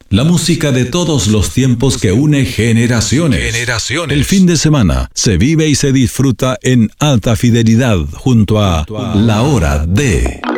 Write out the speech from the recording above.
La música de todos los tiempos que une generaciones. El fin de semana se vive y se disfruta en alta fidelidad junto a La Hora de...